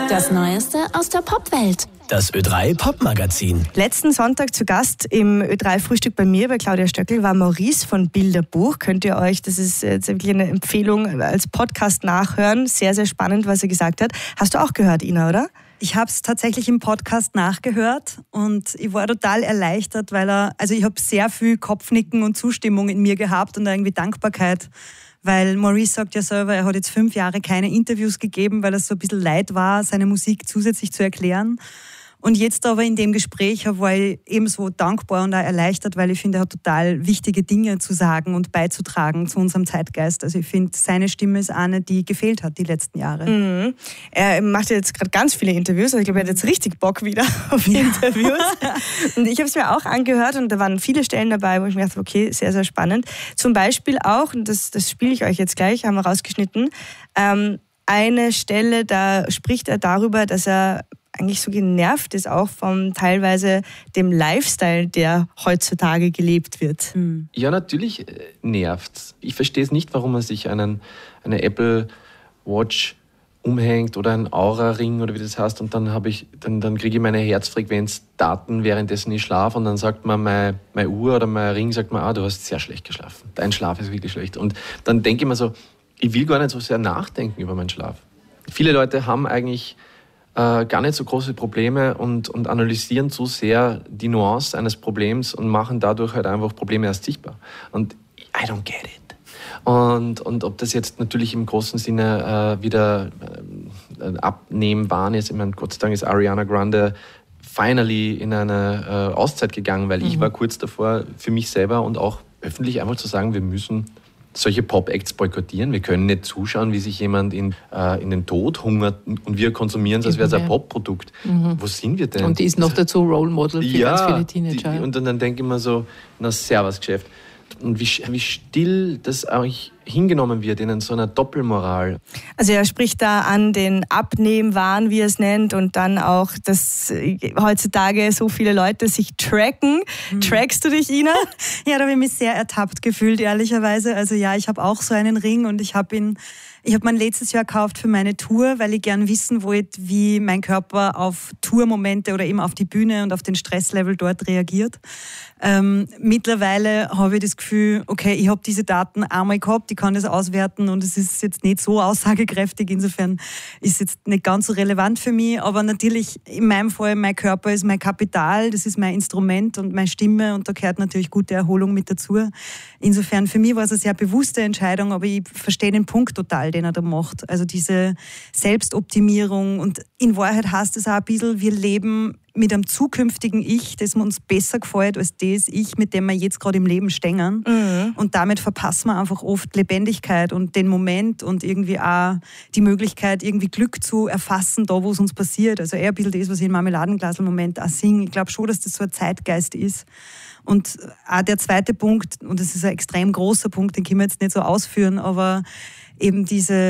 Das Neueste aus der Popwelt. Das Ö3 Popmagazin. Letzten Sonntag zu Gast im Ö3 Frühstück bei mir, bei Claudia Stöckl, war Maurice von Bilderbuch. Könnt ihr euch, das ist jetzt wirklich eine Empfehlung, als Podcast nachhören. Sehr, sehr spannend, was er gesagt hat. Hast du auch gehört, Ina, oder? Ich habe es tatsächlich im Podcast nachgehört und ich war total erleichtert, weil ich habe sehr viel Kopfnicken und Zustimmung in mir gehabt und irgendwie Dankbarkeit. Weil Maurice sagt ja selber, er hat jetzt 5 Jahre keine Interviews gegeben, weil es so ein bisschen leid war, seine Musik zusätzlich zu erklären. Und jetzt aber in dem Gespräch war ich ebenso dankbar und auch erleichtert, weil ich finde, er hat total wichtige Dinge zu sagen und beizutragen zu unserem Zeitgeist. Also ich finde, seine Stimme ist eine, die gefehlt hat die letzten Jahre. Mhm. Er macht jetzt gerade ganz viele Interviews. Also ich glaube, er hat jetzt richtig Bock wieder auf Interviews. Und ich habe es mir auch angehört und da waren viele Stellen dabei, wo ich mir dachte, okay, sehr, sehr spannend. Zum Beispiel auch, und das spiele ich euch jetzt gleich, haben wir rausgeschnitten, eine Stelle, da spricht er darüber, dass er eigentlich so genervt ist auch vom teilweise dem Lifestyle, der heutzutage gelebt wird. Ja, natürlich nervt's. Ich verstehe es nicht, warum man sich eine Apple Watch umhängt oder einen Aura-Ring oder wie das heißt und dann kriege ich meine Herzfrequenzdaten, währenddessen ich schlafe und dann sagt man, meine Uhr oder mein Ring sagt mir, du hast sehr schlecht geschlafen. Dein Schlaf ist wirklich schlecht. Und dann denke ich mir so, ich will gar nicht so sehr nachdenken über meinen Schlaf. Viele Leute haben eigentlich gar nicht so große Probleme und analysieren zu sehr die Nuance eines Problems und machen dadurch halt einfach Probleme erst sichtbar. Und I don't get it. Und ob das jetzt natürlich im großen Sinne wieder Abnehmwahn ist, ich meine, Gott sei Dank ist Ariana Grande finally in eine Auszeit gegangen, weil ich war kurz davor, für mich selber und auch öffentlich einfach zu sagen, wir müssen solche Pop-Acts boykottieren. Wir können nicht zuschauen, wie sich jemand in den Tod hungert und wir konsumieren es, als wäre es ein Pop-Produkt. Wo sind wir denn? Und die ist noch dazu Role Model für ganz viele Teenager. Und dann denke ich mir so, na servus Geschäft. Und wie still das eigentlich hingenommen wird in so einer Doppelmoral. Also er spricht da an den Abnehmwahn, wie er es nennt, und dann auch, dass heutzutage so viele Leute sich tracken. Trackst du dich, Ina? Ja, da habe ich mich sehr ertappt gefühlt, ehrlicherweise. Also ja, ich habe auch so einen Ring und ich habe mein letztes Jahr gekauft für meine Tour, weil ich gern wissen wollte, wie mein Körper auf Tourmomente oder eben auf die Bühne und auf den Stresslevel dort reagiert. Mittlerweile habe ich das Gefühl, okay, ich habe diese Daten einmal gehabt, ich kann das auswerten und es ist jetzt nicht so aussagekräftig, insofern ist es jetzt nicht ganz so relevant für mich, aber natürlich in meinem Fall, mein Körper ist mein Kapital, das ist mein Instrument und meine Stimme und da gehört natürlich gute Erholung mit dazu. Insofern für mich war es eine sehr bewusste Entscheidung, aber ich verstehe den Punkt total, den er da macht. Also diese Selbstoptimierung und in Wahrheit heißt es auch ein bisschen, wir leben mit einem zukünftigen Ich, das uns besser gefällt als das Ich, mit dem wir jetzt gerade im Leben stehen. Und damit verpassen wir einfach oft Lebendigkeit und den Moment und irgendwie auch die Möglichkeit, irgendwie Glück zu erfassen, da wo es uns passiert. Also eher ein bisschen das, was ich in Marmeladenglas-Moment auch singe. Ich glaube schon, dass das so ein Zeitgeist ist. Und auch der zweite Punkt, und das ist ein extrem großer Punkt, den können wir jetzt nicht so ausführen, aber eben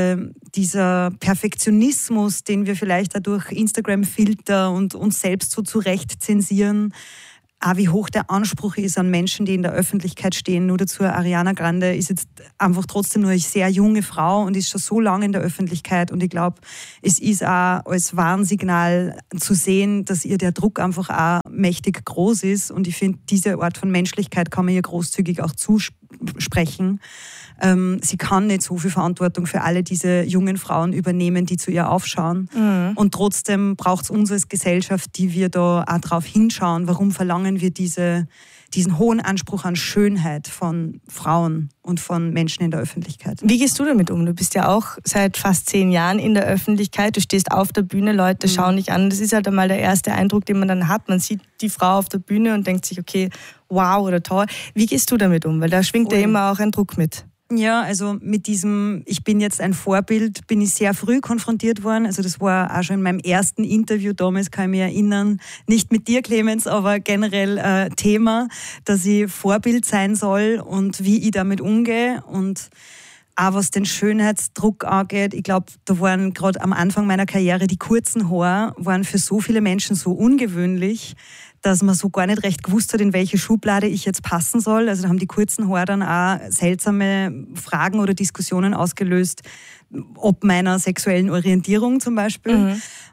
dieser Perfektionismus, den wir vielleicht auch durch Instagram-Filter und uns selbst so zurecht zensieren, auch wie hoch der Anspruch ist an Menschen, die in der Öffentlichkeit stehen. Nur dazu, Ariana Grande ist jetzt einfach trotzdem nur eine sehr junge Frau und ist schon so lange in der Öffentlichkeit. Und ich glaube, es ist auch als Warnsignal zu sehen, dass ihr der Druck einfach auch mächtig groß ist. Und ich finde, diese Art von Menschlichkeit kann man ihr großzügig auch zusprechen. Sie kann nicht so viel Verantwortung für alle diese jungen Frauen übernehmen, die zu ihr aufschauen. Und trotzdem braucht es uns als Gesellschaft, die wir da auch drauf hinschauen. Warum verlangen wir diesen hohen Anspruch an Schönheit von Frauen und von Menschen in der Öffentlichkeit? Wie gehst du damit um? Du bist ja auch seit fast 10 Jahren in der Öffentlichkeit. Du stehst auf der Bühne, Leute schauen dich an. Das ist halt einmal der erste Eindruck, den man dann hat. Man sieht die Frau auf der Bühne und denkt sich, okay, wow oder toll. Wie gehst du damit um? Weil da schwingt ja immer auch ein Druck mit. Ja, also mit diesem, ich bin jetzt ein Vorbild, bin ich sehr früh konfrontiert worden. Also das war auch schon in meinem ersten Interview damals, kann ich mich erinnern, nicht mit dir, Clemens, aber generell Thema, dass ich Vorbild sein soll und wie ich damit umgehe. Und auch was den Schönheitsdruck angeht, ich glaube, da waren gerade am Anfang meiner Karriere die kurzen Haare, waren für so viele Menschen so ungewöhnlich, dass man so gar nicht recht gewusst hat, in welche Schublade ich jetzt passen soll. Also da haben die kurzen Haare dann auch seltsame Fragen oder Diskussionen ausgelöst, ob meiner sexuellen Orientierung zum Beispiel.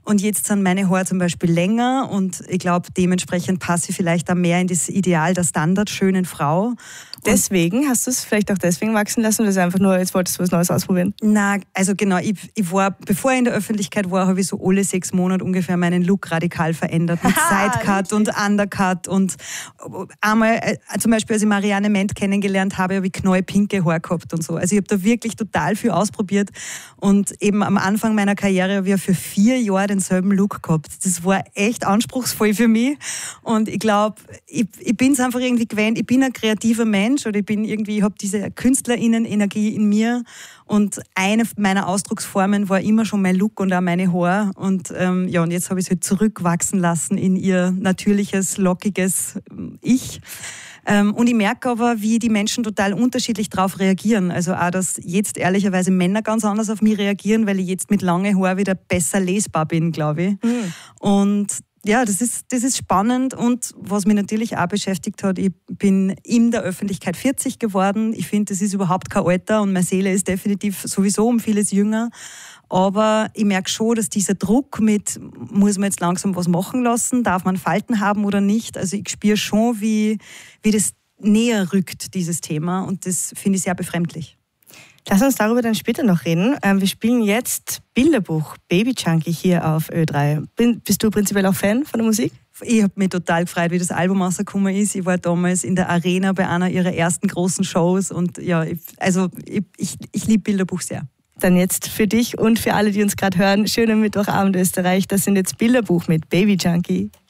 Und jetzt sind meine Haare zum Beispiel länger und ich glaube, dementsprechend passe ich vielleicht auch mehr in das Ideal der standardschönen Frau. Deswegen, hast du es vielleicht auch deswegen wachsen lassen oder ist einfach nur, jetzt wolltest du was Neues ausprobieren? Na, also genau, ich war, bevor ich in der Öffentlichkeit war, habe ich so alle 6 Monate ungefähr meinen Look radikal verändert. Mit Sidecut und Undercut und einmal, zum Beispiel als ich Marianne Ment kennengelernt habe ich knallpinke Haare gehabt und so. Also ich habe da wirklich total viel ausprobiert und eben am Anfang meiner Karriere habe ich für 4 Jahre denselben Look gehabt. Das war echt anspruchsvoll für mich und ich glaube, ich bin es einfach irgendwie gewöhnt, ich bin ein kreativer Mensch oder ich habe diese KünstlerInnen-Energie in mir und eine meiner Ausdrucksformen war immer schon mein Look und auch meine Haare und und jetzt habe ich es halt zurückwachsen lassen in ihr natürliches, lockiges Ich. Und ich merke aber, wie die Menschen total unterschiedlich darauf reagieren. Also auch, dass jetzt ehrlicherweise Männer ganz anders auf mich reagieren, weil ich jetzt mit langen Haaren wieder besser lesbar bin, glaube ich. Und ja, das ist spannend und was mich natürlich auch beschäftigt hat, ich bin in der Öffentlichkeit 40 geworden. Ich finde, das ist überhaupt kein Alter und meine Seele ist definitiv sowieso um vieles jünger. Aber ich merke schon, dass dieser Druck mit, muss man jetzt langsam was machen lassen, darf man Falten haben oder nicht, also ich spüre schon, wie das näher rückt, dieses Thema und das finde ich sehr befremdlich. Lass uns darüber dann später noch reden. Wir spielen jetzt Bilderbuch Baby Junkie hier auf Ö3. Bist du prinzipiell auch Fan von der Musik? Ich habe mich total gefreut, wie das Album rausgekommen ist. Ich war damals in der Arena bei einer ihrer ersten großen Shows und ja, ich liebe Bilderbuch sehr. Dann jetzt für dich und für alle, die uns gerade hören, schönen Mittwochabend Österreich. Das sind jetzt Bilderbuch mit Baby Junkie.